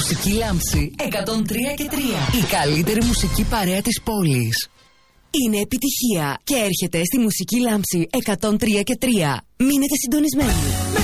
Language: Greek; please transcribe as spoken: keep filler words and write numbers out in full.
Μουσική Λάμψη εκατόν τρία και τρία. Η καλύτερη μουσική παρέα της πόλης. Είναι επιτυχία και έρχεται στη Μουσική Λάμψη εκατόν τρία και τρία. Μείνετε συντονισμένοι.